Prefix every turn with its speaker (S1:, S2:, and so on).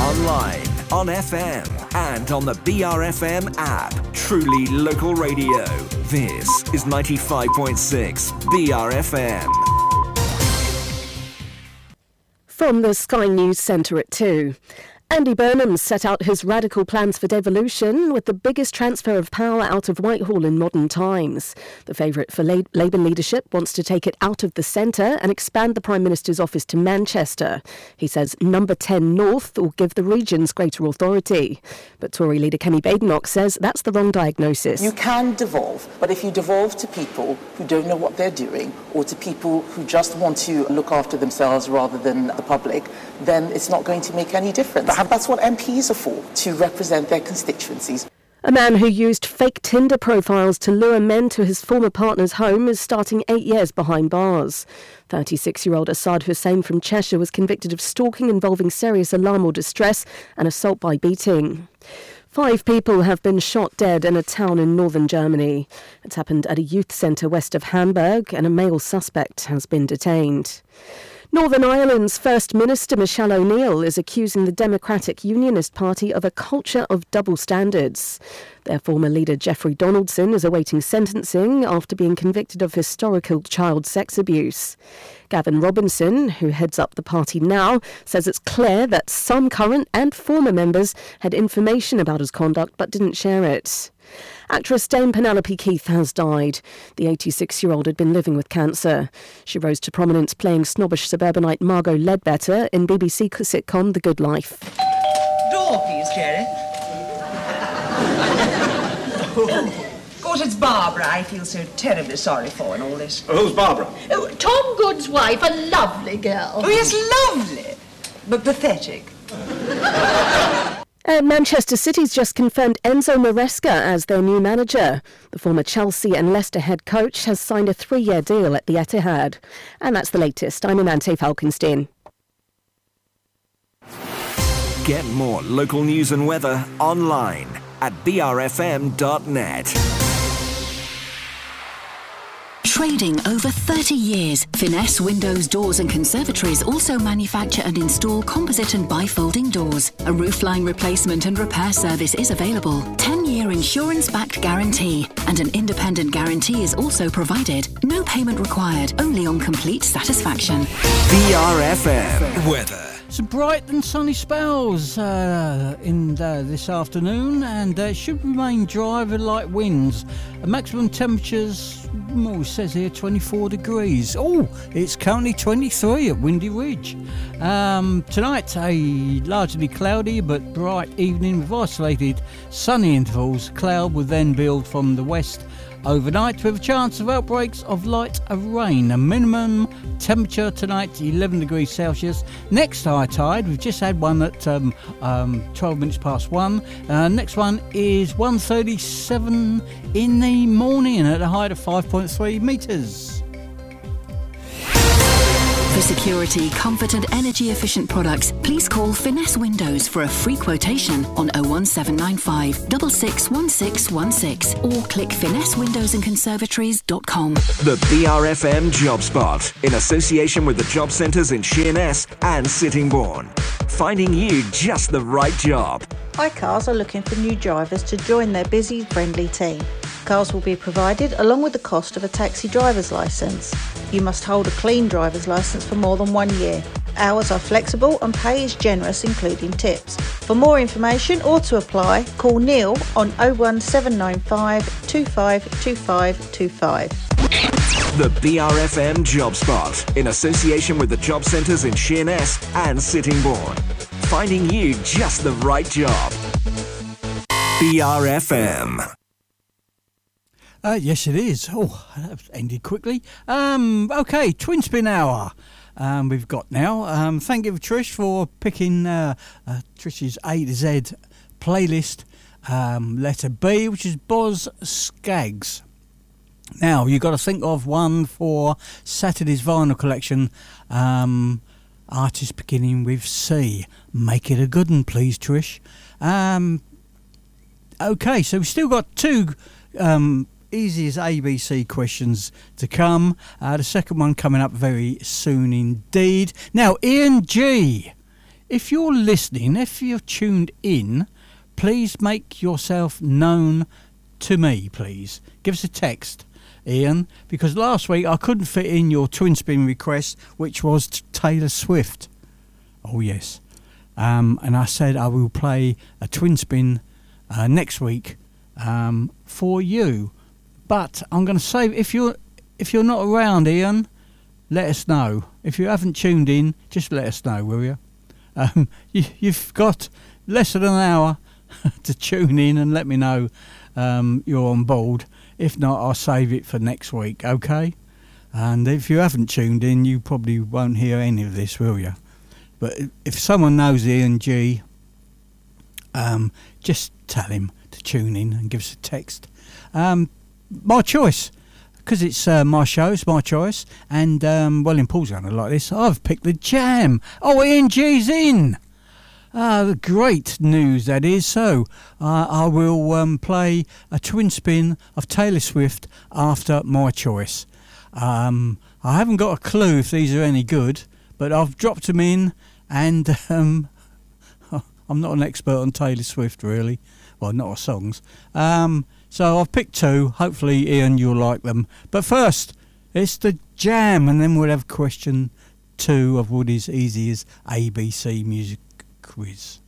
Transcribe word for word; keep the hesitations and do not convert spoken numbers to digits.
S1: online, on F M, and on the B R F M app. Truly local radio. This is ninety-five point six B R F M.
S2: From the Sky News Centre at two. Andy Burnham set out his radical plans for devolution with the biggest transfer of power out of Whitehall in modern times. The favourite for La- Labour leadership wants to take it out of the centre and expand the Prime Minister's office to Manchester. He says number ten North will give the regions greater authority. But Tory leader Kenny Badenoch says that's the wrong diagnosis.
S3: You can devolve, but if you devolve to people who don't know what they're doing or to people who just want to look after themselves rather than the public, then it's not going to make any difference. That's what M Ps are for, to represent their constituencies.
S2: A man who used fake Tinder profiles to lure men to his former partner's home is starting eight years behind bars. thirty-six-year-old Assad Hussain from Cheshire was convicted of stalking involving serious alarm or distress and assault by beating. Five people have been shot dead in a town in northern Germany. It's happened at a youth centre west of Hamburg, and a male suspect has been detained. Northern Ireland's First Minister Michelle O'Neill is accusing the Democratic Unionist Party of a culture of double standards. Their former leader Jeffrey Donaldson is awaiting sentencing after being convicted of historical child sex abuse. Gavin Robinson, who heads up the party now, says it's clear that some current and former members had information about his conduct but didn't share it. Actress Dame Penelope Keith has died. The eighty-six-year-old had been living with cancer. She rose to prominence playing snobbish suburbanite Margot Ledbetter in B B C sitcom The Good Life.
S4: Door, please, Jerry. Of course, it's Barbara I feel so terribly sorry for in all this.
S5: Who's Barbara?
S6: Oh, Tom Good's wife, a lovely girl.
S4: Oh, yes, lovely, but pathetic.
S2: Uh, Manchester City's just confirmed Enzo Maresca as their new manager. The former Chelsea and Leicester head coach has signed a three-year deal at the Etihad. And that's the latest. I'm Amante Falkenstein.
S1: Get more local news and weather online at b r f m dot net.
S7: Trading over thirty years, Finesse Windows, Doors and Conservatories also manufacture and install composite and bifolding doors. A roofline replacement and repair service is available. ten-year insurance-backed guarantee and an independent guarantee is also provided. No payment required, only on complete satisfaction.
S1: B R F M weather.
S8: Some bright and sunny spells uh, in uh, this afternoon, and uh, should remain dry with light winds. Uh, maximum temperatures, oh, it says here twenty-four degrees. Oh, it's currently twenty-three at Windy Ridge. Um, tonight, a largely cloudy but bright evening with isolated sunny intervals. Cloud will then build from the west overnight with a chance of outbreaks of light rain. A minimum temperature tonight eleven degrees Celsius. Next high tide, we've just had one at um, um, twelve minutes past one. Uh, next one is one thirty-seven in the morning at a height of five point three metres.
S7: For security, comfort and energy efficient products, please call Finesse Windows for a free quotation on oh one seven nine five, six six one six one six or click finesse windows and conservatories dot com.
S1: The B R F M Job Spot, in association with the job centres in Sheerness and Sittingbourne. Finding you just the right job.
S9: iCars are looking for new drivers to join their busy, friendly team. Cars will be provided along with the cost of a taxi driver's licence. You must hold a clean driver's licence for more than one year. Hours are flexible and pay is generous, including tips. For more information or to apply, call Neil on oh one seven nine five, two five two five two five.
S1: The B R F M Job Spot, in association with the job centres in Sheerness and Sittingbourne. Finding you just the right job. B R F M.
S8: Uh, yes, it is. Oh, that ended quickly. Um, okay, Twin Spin Hour. Um, we've got now. Um, thank you, Trish, for picking uh, uh, Trish's A to Z playlist. Um, letter B, which is Boz Scaggs. Now, you've got to think of one for Saturday's vinyl collection. Um, artist beginning with C. Make it a good one, please, Trish. Um, okay, so we've still got two um, easy as A B C questions to come. Uh, the second one coming up very soon indeed. Now, Ian G. if you're listening, if you're tuned in, please make yourself known to me, please. Give us a text, Ian, because last week I couldn't fit in your twin spin request, which was Taylor Swift. Oh, yes. Um, and I said I will play a twin spin uh, next week um, for you. But I'm going to say, if you're if you're not around, Ian, let us know. If you haven't tuned in, just let us know, will you? Um, you you've got less than an hour to tune in and let me know um, you're on board. If not, I'll save it for next week, okay? And if you haven't tuned in, you probably won't hear any of this, will you? But if someone knows Ian G, um, just tell him to tune in and give us a text. Um, my choice, because it's uh, my show, it's my choice. And, um, well, in Paul's going to like this, I've picked The Jam. Oh, Ian G's in. Ah, the great news that is. So, uh, I will um, play a twin spin of Taylor Swift after my choice. Um, I haven't got a clue if these are any good, but I've dropped them in, and um, I'm not an expert on Taylor Swift, really. Well, not her songs. Um, so I've picked two. Hopefully, Ian, you'll like them. But first, it's The Jam, and then we'll have question two of Woody's Easy as A B C Music Quiz.